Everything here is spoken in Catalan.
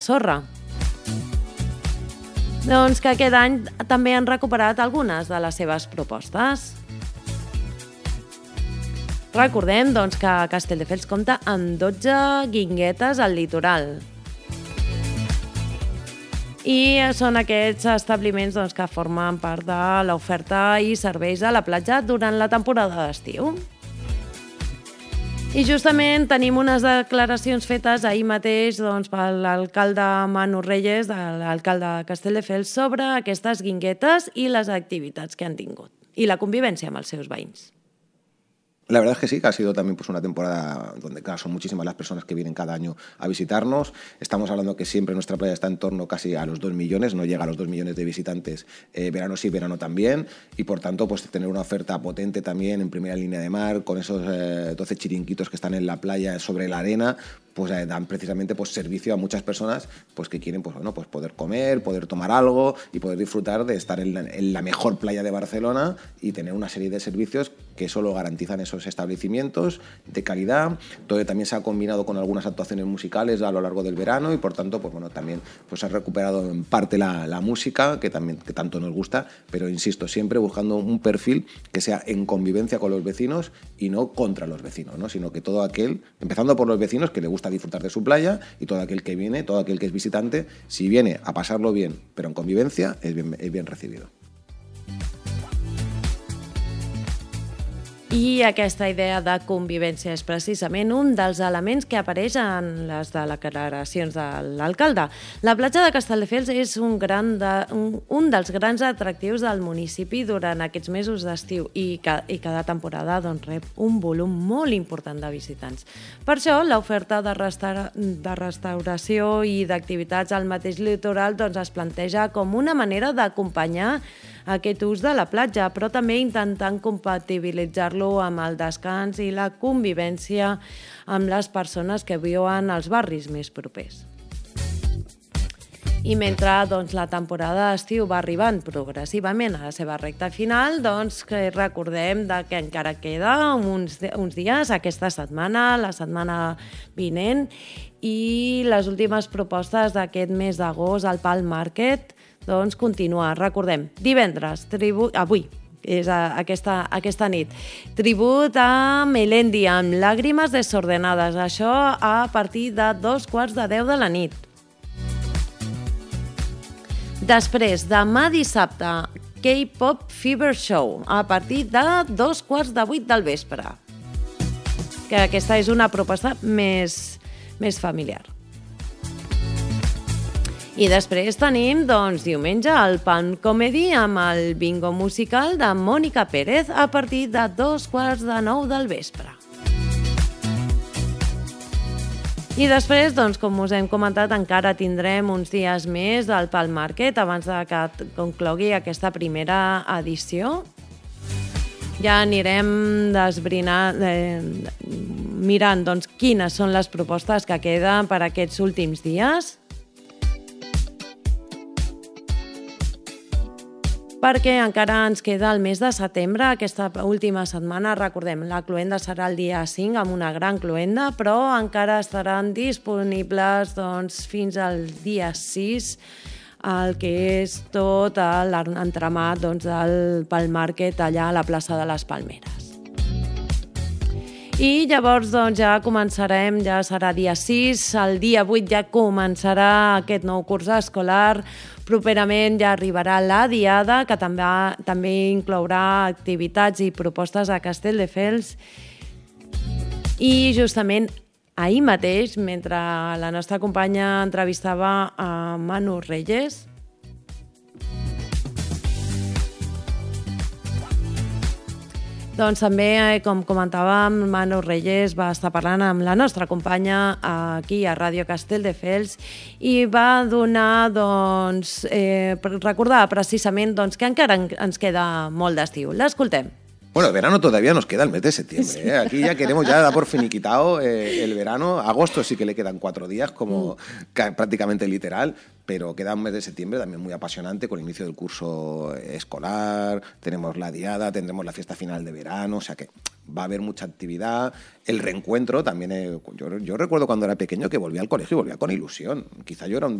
sorra. Doncs que aquest any també han recuperat algunes de les seves propostes. Recordem doncs, que Castelldefels compta amb 12 guinguetes al litoral. I són aquests establiments doncs, que formen part de l'oferta i serveis a la platja durant la temporada d'estiu. I justament tenim unes declaracions fetes ahir mateix doncs, per l'alcalde Manu Reyes, l'alcalde de Castelldefels, sobre aquestes guinguetes i les activitats que han tingut i la convivència amb els seus veïns. La verdad es que sí, que ha sido también pues, una temporada donde, claro, son muchísimas las personas que vienen cada año a visitarnos. Estamos hablando que siempre nuestra playa está en torno casi a los 2 millones, no llega a los 2 millones de visitantes, verano sí, verano también, y por tanto pues tener una oferta potente también en primera línea de mar, con esos 12 chiringuitos que están en la playa sobre la arena, pues dan precisamente pues, servicio a muchas personas pues, que quieren pues, bueno, pues, poder comer, poder tomar algo y poder disfrutar de estar en la mejor playa de Barcelona y tener una serie de servicios que eso lo garantizan esos establecimientos de calidad. Todo también se ha combinado con algunas actuaciones musicales a lo largo del verano y por tanto pues, bueno, también pues, se ha recuperado en parte la música que tanto nos gusta, pero insisto, siempre buscando un perfil que sea en convivencia con los vecinos y no contra los vecinos, ¿no? Sino que todo aquel, empezando por los vecinos que le gusta disfrutar de su playa y todo aquel que viene, todo aquel que es visitante, si viene a pasarlo bien, pero en convivencia, es bien recibido. I aquesta idea de convivència és precisament un dels elements que apareix en les declaracions de l'alcalde. La platja de Castelldefels és un dels grans atractius del municipi durant aquests mesos d'estiu i cada temporada doncs, rep un volum molt important de visitants. Per això, l'oferta de restauració i d'activitats al mateix litoral doncs, es planteja com una manera d'acompanyar aquest ús de la platja, però també intentant compatibilitzar-lo amb el descans i la convivència amb les persones que viuen als barris més propers. I mentre doncs, la temporada d'estiu va arribant progressivament a la seva recta final, doncs, que recordem que encara queda uns dies, aquesta setmana, la setmana vinent, i les últimes propostes d'aquest mes d'agost al Palm Market doncs continua. Recordem, divendres, avui, és aquesta nit, tribut a Melendi amb Làgrimes desordenades, això a partir de 2:15 de la nit. Després, demà dissabte, K-Pop Fever Show, a partir de 7:15 del vespre. Que aquesta és una proposta més familiar. I després tenim, doncs, diumenge, el Pan Comedy amb el bingo musical de Mònica Pérez a partir de 8:45 del vespre. I després, doncs, com us hem comentat, encara tindrem uns dies més del Palm Market abans que conclogui aquesta primera edició. Ja anirem mirant doncs, quines són les propostes que queden per aquests últims dies, perquè encara ens queda el mes de setembre, aquesta última setmana. Recordem, la cloenda serà el dia 5 amb una gran cloenda, però encara estaran disponibles doncs, fins al dia 6 el que és tot l'entramat doncs, del Palm Market allà a la plaça de les Palmeres. I llavors doncs, ja començarem, ja serà dia 6, el dia 8 ja començarà aquest nou curs escolar. Properament ja arribarà la Diada, que també inclourà activitats i propostes a Castelldefels. I justament ahir mateix, mentre la nostra companya entrevistava a Manu Reyes, doncs també, com comentàvem, Manu Reyes va estar parlant amb la nostra companya aquí a Ràdio Castelldefels i va donar, doncs, recordar precisament que encara ens queda molt d'estiu. L'escoltem. Bueno, el verano todavía nos queda el mes de septiembre, ¿eh? Aquí ya queremos, ya da por finiquitado el verano. Agosto sí que le quedan 4 días, como prácticamente literal, pero queda un mes de septiembre también muy apasionante con el inicio del curso escolar, tenemos la Diada, tendremos la fiesta final de verano, o sea que va a haber mucha actividad. El reencuentro también, yo recuerdo cuando era pequeño que volvía al colegio y volvía con ilusión. Quizá yo era un